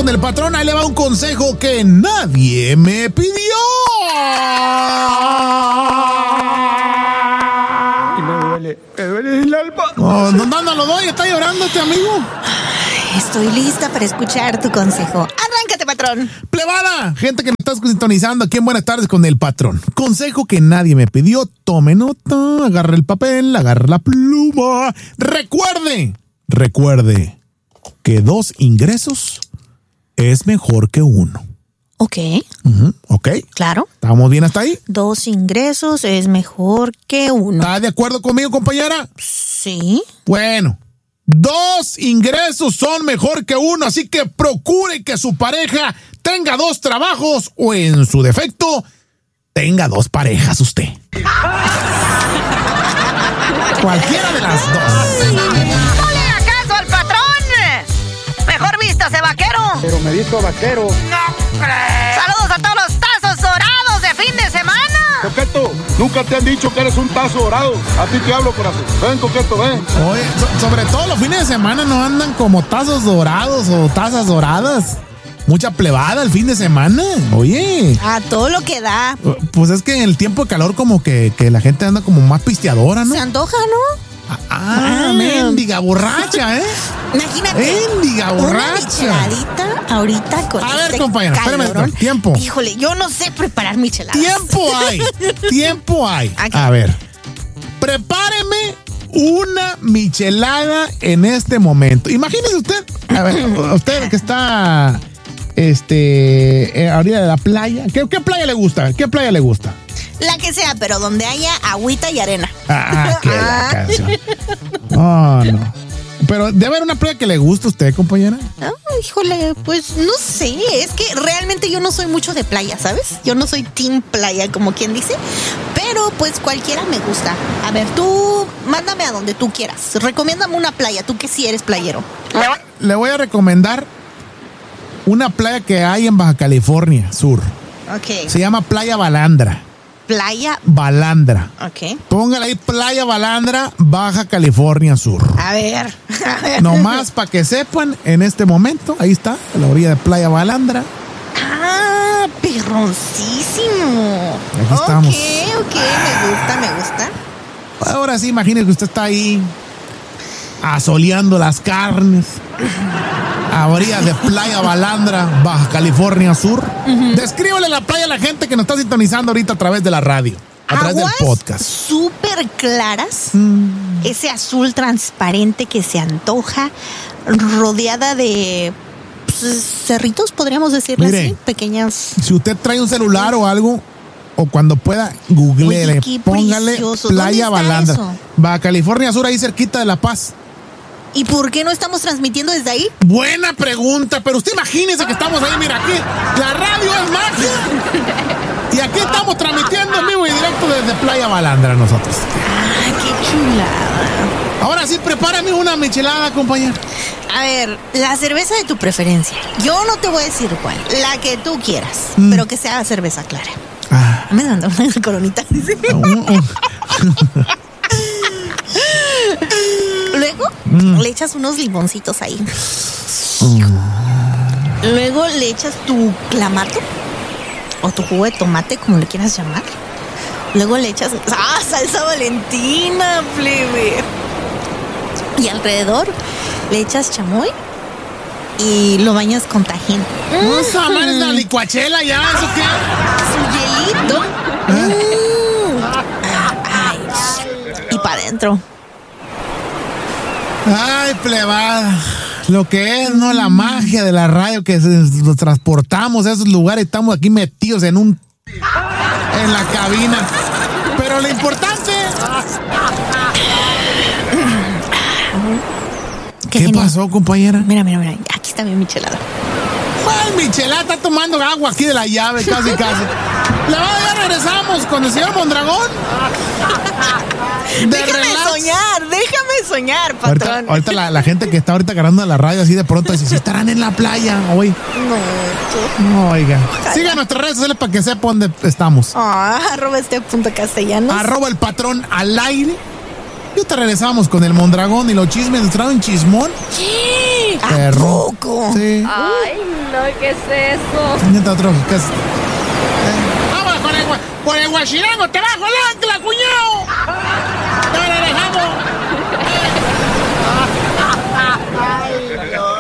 con el patrón. Ahí le va un consejo que nadie me pidió. Y me duele el alma. No lo doy, está llorando este amigo. Estoy lista para escuchar tu consejo. Arráncate, patrón. Plebada, gente que me está sintonizando aquí en Buenas Tardes con el patrón. Consejo que nadie me pidió. Tome nota, agarre el papel, agarre la pluma. Recuerde que 2 ingresos es mejor que 1. Ok. Ok. Claro. ¿Estamos bien hasta ahí? 2 ingresos es mejor que 1. ¿Está de acuerdo conmigo, compañera? Sí. Bueno, 2 ingresos son mejor que 1, así que procure que su pareja tenga 2 trabajos o, en su defecto, tenga 2 parejas usted. Cualquiera de las 2. ¡No le haga caso al patrón! ¡Mejor vístase, vaquero! Pero me visto vaquero. ¡Saludos a todos los tazos dorados de fin de semana! Coqueto, nunca te han dicho que eres un tazo dorado. A ti te hablo, corazón. Ven, Coqueto, ven. Oye, sobre todo los fines de semana no andan como tazos dorados o tazas doradas. Mucha plebada el fin de semana. Oye. A todo lo que da. Pues es que en el tiempo de calor como que la gente anda como más pisteadora, ¿no? Se antoja, ¿no? Mendiga borracha, ¿eh? Imagínate. Mendiga borracha. Una micheladita ahorita con A ver, este compañera, espérame, calorón. tiempo. Híjole, yo no sé preparar micheladas. Tiempo hay. Aquí. A ver, prepáreme una michelada en este momento. Imagínese usted, a ver, usted que está a orilla de la playa. ¿Qué playa le gusta? ¿Qué playa le gusta? La que sea, pero donde haya agüita y arena. Qué la canción. Oh, no. Pero debe haber una playa que le guste a usted, compañera. Híjole, pues no sé. Es que realmente yo no soy mucho de playa, ¿sabes? Yo no soy team playa, como quien dice. Pero pues cualquiera me gusta. A ver, tú mándame a donde tú quieras. Recomiéndame una playa, tú que sí eres playero. Le voy a recomendar una playa que hay en Baja California Sur. Ok. Se llama Playa Balandra. Playa Balandra. Ok. Póngale ahí Playa Balandra, Baja California Sur. A ver. Nomás para que sepan, en este momento, ahí está, a la orilla de Playa Balandra. Ah, perroncísimo. Aquí estamos. Ok, me gusta. Ahora sí, imagínese que usted está ahí asoleando las carnes a orillas de Playa Balandra, Baja California Sur. Descríbele la playa a la gente que nos está sintonizando ahorita a través de la radio, a través del podcast. Súper claras, ese azul transparente que se antoja, rodeada de cerritos, podríamos decirle. Mire, así, pequeñas. Si usted trae un celular o algo, o cuando pueda, googleele, póngale precioso. Playa ¿Dónde está Balandra, eso? Baja California Sur, ahí cerquita de La Paz. ¿Y por qué no estamos transmitiendo desde ahí? Buena pregunta, pero usted imagínese que estamos ahí, mira, aquí la radio es magia. Y aquí estamos transmitiendo en vivo y directo desde Playa Balandra nosotros. ¡Ah, qué chulada! Ahora sí, prepárame una michelada, compañero. A ver, la cerveza de tu preferencia. Yo no te voy a decir cuál, la que tú quieras, pero que sea cerveza clara. Me dan una coronita. Luego le echas unos limoncitos ahí. Luego le echas tu clamato o tu jugo de tomate, como le quieras llamar. Luego le echas salsa Valentina, plebe. Y alrededor le echas chamoy y lo bañas con tajín. ¡Esa madre es la licuachela ya! ¿Eso qué? Su hielito. Y para adentro. Ay, plebada. Lo que es, ¿no? La magia de la radio, que nos transportamos a esos lugares. Estamos aquí metidos en la cabina. Pero lo importante... ¿Qué pasó, compañera? Mira. Aquí está mi michelada. ¿Cuál michelada? Está tomando agua aquí de la llave, casi. Ya regresamos con el señor Mondragón. Déjame soñar, patrón. Ahorita la gente que está ahorita agarrando la radio así de pronto dice, si estarán en la playa hoy. No, oiga. Sigan nuestras redes sociales para que sepa dónde estamos. @Castellanos. @el patrón al aire. Yo te regresamos con el Mondragón y los chismes. ¿Nos traen chismón? ¿A Perro. poco? Sí. Ay, no, ¿qué es eso? Neta, otro. ¿Qué es? Vamos con el guachirango, te bajo el ancla, cuñado.